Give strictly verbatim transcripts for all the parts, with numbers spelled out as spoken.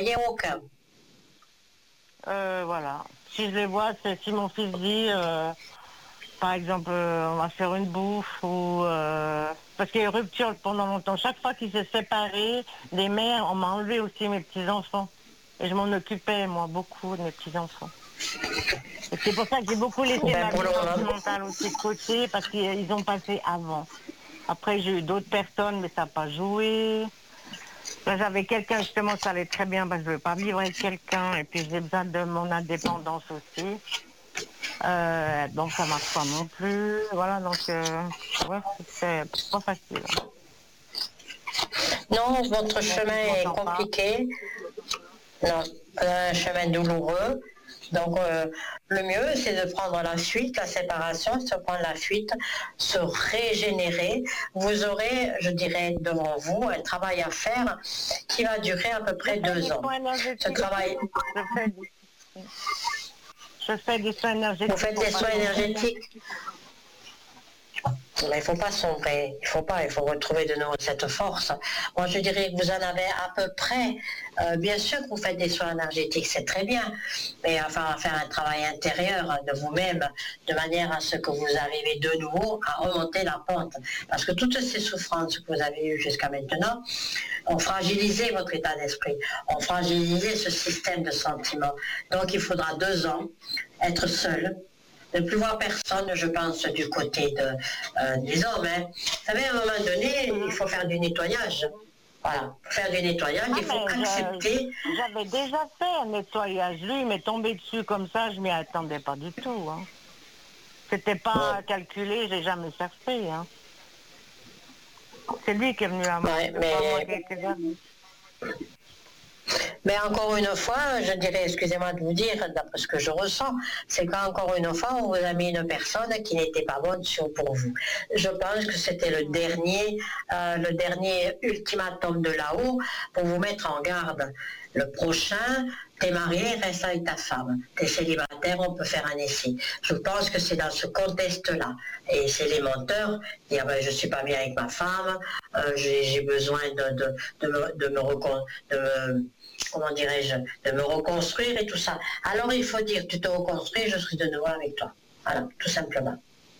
voyez aucun. Euh, voilà. Si je les vois, c'est si mon fils dit, euh, par exemple, euh, on va faire une bouffe ou... euh, parce qu'il y a eu rupture pendant longtemps. Chaque fois qu'il s'est séparé des mères, on m'a enlevé aussi mes petits-enfants. Et je m'en occupais, moi, beaucoup de mes petits-enfants. Et c'est pour ça que j'ai beaucoup laissé Ben, ma pour vie le moment. sentimentale aussi de côté, parce qu'ils ont passé avant. Après, j'ai eu d'autres personnes, mais ça n'a pas joué. Là, j'avais quelqu'un, justement, ça allait très bien, parce que je ne veux pas vivre avec quelqu'un, et puis j'ai besoin de mon indépendance aussi. Euh, donc, ça marche pas non plus. Voilà, donc, euh, ouais, c'est c'est pas facile. Non, votre Mon fils chemin est m'entend pas. compliqué. Non, un chemin douloureux. Donc, euh, le mieux, c'est de prendre la fuite, la séparation, se prendre la fuite, se régénérer. Vous aurez, je dirais, devant vous, un travail à faire qui va durer à peu près Je fais deux des ans. soins Ce énergétiques. travail, Je fais des, je fais des soins vous énergétiques faites pour des pas soins sombrer. énergétiques. Mais il ne faut pas sombrer, il faut pas, il faut retrouver de nouveau cette force. Moi, je dirais que vous en avez à peu près. Euh, bien sûr que vous faites des soins énergétiques, c'est très bien, mais enfin, faire un travail intérieur de vous-même, de manière à ce que vous arrivez de nouveau à remonter la pente. Parce que toutes ces souffrances que vous avez eues jusqu'à maintenant ont fragilisé votre état d'esprit, ont fragilisé ce système de sentiments. Donc, il faudra deux ans être seul, ne plus voir personne, je pense, du côté de, euh, des hommes. Hein. Vous savez, à un moment donné, il faut faire du nettoyage. Voilà, pour faire du nettoyage, Ah, il faut mais accepter. je- j'avais déjà fait un nettoyage. Lui, il m'est tombé dessus comme ça, je m'y attendais pas du tout. Hein. C'était pas Bon, calculé, j'ai jamais cherché. Hein. C'est lui qui est venu à moi, ouais, c'est pas moi mais qui ai été vers lui. Mais encore une fois, je dirais, excusez-moi de vous dire, d'après ce que je ressens, c'est qu'encore une fois, on vous a mis une personne qui n'était pas bonne sur pour vous. Je pense que c'était le dernier, euh, le dernier ultimatum de là-haut pour vous mettre en garde. Le prochain, t'es marié, reste avec ta femme. T'es célibataire, on peut faire un essai. Je pense que c'est dans ce contexte-là. Et c'est les menteurs, dire ben, je suis pas bien avec ma femme, euh, j'ai, j'ai besoin de, de, de me, de me, recon, de me comment dirais-je, de me reconstruire et tout ça. Alors il faut dire, tu te reconstruis, je serai de nouveau avec toi. Voilà, tout simplement.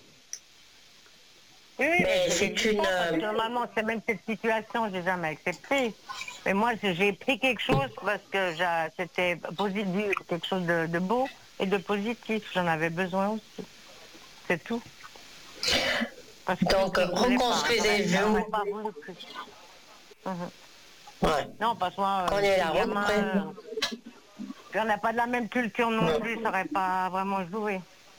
Oui, oui, mais Mais je l'ai c'est dit une... pas, parce que normalement, c'est même cette situation, j'ai jamais accepté. Mais moi, j'ai j'ai pris quelque chose parce que j'ai- c'était positif, quelque chose de, de beau et de positif. J'en avais besoin aussi. C'est tout. Parce que Donc, je ne voulais pas. J'aurais reconstruisez-vous. j'aurais pas voulu plus. Mhm. Ouais. Non, parce que moi, Qu'on euh, est petit là, reprenez. gamin, euh, puis on n'a pas de la même culture non plus, ça n'aurait pas vraiment joué.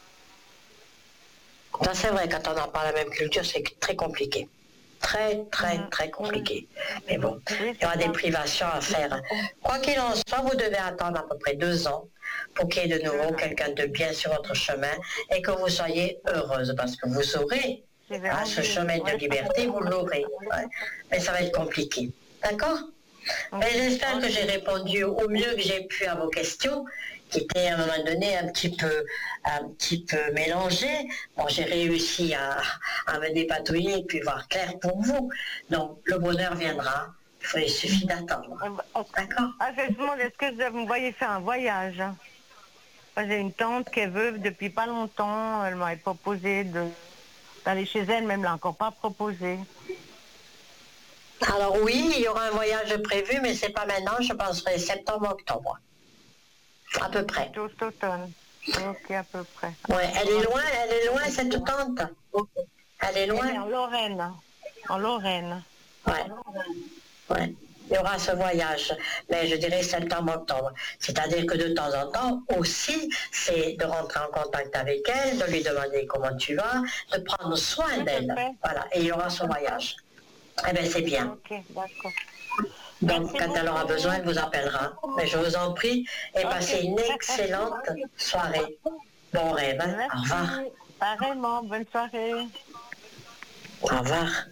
Ça, c'est vrai, quand on n'a pas la même culture, c'est très compliqué. Très, très, Mhm. très compliqué. Mais bon, Oui, il y c'est aura des ça. privations à faire. Quoi qu'il en soit, vous devez attendre à peu près deux ans pour qu'il y ait de Deux nouveau ans. quelqu'un de bien sur votre chemin et que vous soyez heureuse parce que vous aurez Je vais hein, ce envie. chemin de Ouais. liberté, vous l'aurez. Ouais. Mais ça va être compliqué. D'accord? Ok. Mais j'espère que Ok. j'ai répondu au mieux que j'ai pu à vos questions, qui étaient à un moment donné un petit peu, un petit peu mélangées. Bon, j'ai réussi à, à me dépatouiller et puis voir clair pour vous. Donc, le bonheur viendra. Il, faut, il suffit d'attendre. Euh, bah, ok. D'accord? Ah, je me demande, est-ce que vous me voyez faire un voyage? Hein. Moi, j'ai une tante qui est veuve depuis pas longtemps. Elle m'avait proposé de d'aller chez elle, même l'a encore pas proposé. Alors oui, il y aura un voyage prévu, mais c'est pas maintenant, je penserai septembre-octobre. À peu près. Plutôt cet automne. Ok, à peu près. Ouais, Ah, elle est loin, elle est loin cette tante. Elle est elle est loin. en Lorraine. Hein. En Lorraine. Ouais. Ouais. Il y aura ce voyage, mais je dirais septembre-octobre. C'est-à-dire que de temps en temps aussi, c'est de rentrer en contact avec elle, de lui demander comment tu vas, de prendre soin Oui, je d'elle. fais. Voilà, et il y aura ce voyage. Eh bien, c'est bien. Ok, d'accord. Donc, Merci quand elle aura besoin, beaucoup. elle vous appellera. Mais je vous en prie, et passez Ok. une excellente soirée. Bon rêve, hein. Au revoir. Merci. Pareillement. Bonne soirée. Au revoir.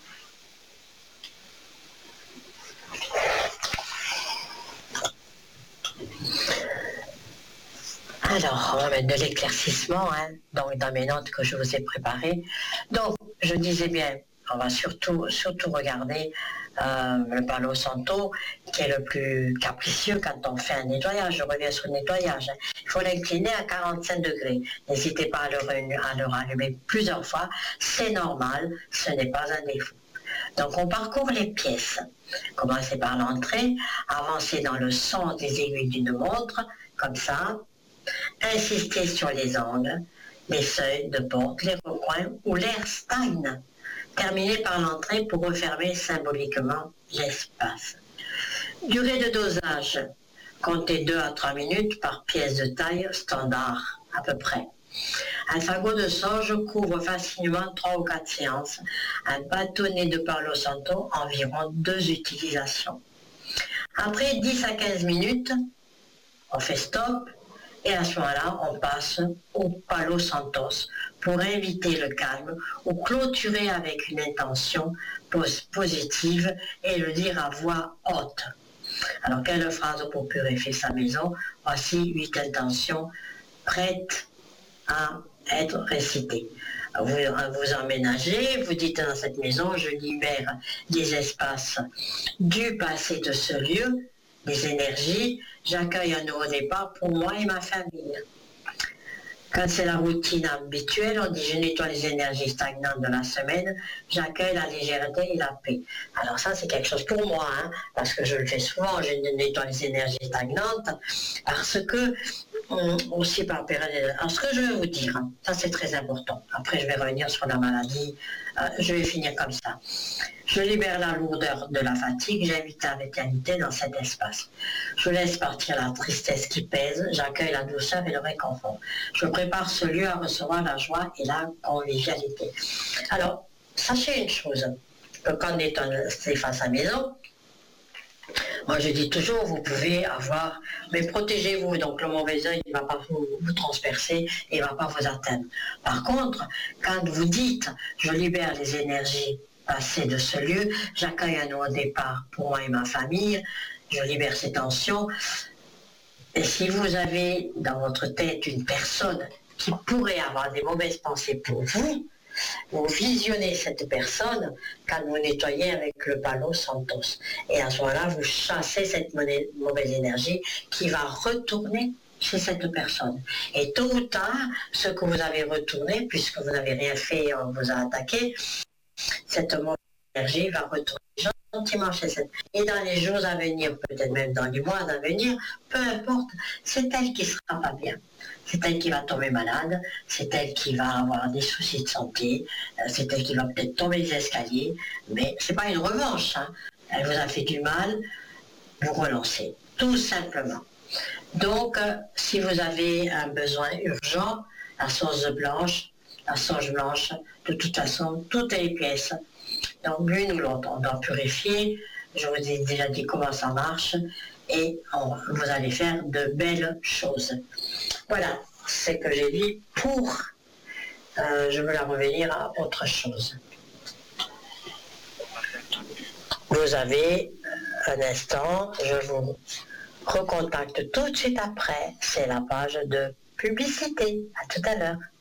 Alors, on va mettre de l'éclaircissement, hein, donc dans mes notes que je vous ai préparées. Donc, je disais bien, on va surtout, surtout regarder euh, le Palo Santo, qui est le plus capricieux quand on fait un nettoyage. Je reviens sur le nettoyage. Il faut l'incliner à quarante-cinq degrés. N'hésitez pas à le, à le rallumer plusieurs fois. C'est normal, ce n'est pas un défaut. Donc on parcourt les pièces. Commencez par l'entrée, avancez dans le sens des aiguilles d'une montre, comme ça. Insistez sur les angles, les seuils de porte, les recoins où l'air stagne. Terminez par l'entrée pour refermer symboliquement l'espace. Durée de dosage, comptez deux à trois minutes par pièce de taille standard, à peu près. Un fagot de sauge couvre facilement trois ou quatre séances. Un bâtonnet de Palo Santo, environ deux utilisations. Après dix à quinze minutes, on fait stop et à ce moment-là, on passe au Palo Santos pour inviter le calme ou clôturer avec une intention positive et le dire à voix haute. Alors, quelle phrase pour purifier sa maison? Voici huit intentions prêtes à être récitées. Vous vous emménagez, vous dites dans cette maison, je libère des espaces du passé de ce lieu, des énergies, j'accueille un nouveau départ pour moi et ma famille. Quand c'est la routine habituelle, on dit je nettoie les énergies stagnantes de la semaine, j'accueille la légèreté et la paix. Alors ça c'est quelque chose pour moi, hein, parce que je le fais souvent, je nettoie les énergies stagnantes, parce que on, aussi par période. Alors ce que je vais vous dire, hein, ça c'est très important. Après je vais revenir sur la maladie, euh, je vais finir comme ça. Je libère la lourdeur de la fatigue, j'invite la vitalité dans cet espace. Je laisse partir la tristesse qui pèse, j'accueille la douceur et le réconfort. Je prépare ce lieu à recevoir la joie et la convivialité. Alors, sachez une chose, que quand on est face à la maison, moi je dis toujours, vous pouvez avoir, mais protégez-vous, donc le mauvais œil ne va pas vous, vous transpercer et ne va pas vous atteindre. Par contre, quand vous dites, je libère les énergies passées de ce lieu, j'accueille un nouveau départ pour moi et ma famille, je libère ces tensions. Et si vous avez dans votre tête une personne qui pourrait avoir des mauvaises pensées pour vous, vous visionnez cette personne quand vous nettoyez avec le Palo Santos. Et à ce moment-là, vous chassez cette mauvaise énergie qui va retourner chez cette personne. Et tôt ou tard, ce que vous avez retourné, puisque vous n'avez rien fait, on vous a attaqué, cette mauvaise énergie va retourner gentiment chez cette. Et dans les jours à venir, peut-être même dans les mois à venir, peu importe, c'est elle qui sera pas bien. C'est elle qui va tomber malade, c'est elle qui va avoir des soucis de santé, c'est elle qui va peut-être tomber des escaliers, mais c'est pas une revanche, hein. Elle vous a fait du mal, vous relancez, tout simplement. Donc, euh, si vous avez un besoin urgent, la sauce blanche, la sauge blanche, de toute façon, toutes les pièces, donc l'une ou l'autre, on doit purifier, je vous ai déjà dit comment ça marche, et on, vous allez faire de belles choses. Voilà ce que j'ai dit pour, euh, je veux la revenir à autre chose. Vous avez un instant, je vous recontacte tout de suite après, c'est la page de publicité. À tout à l'heure.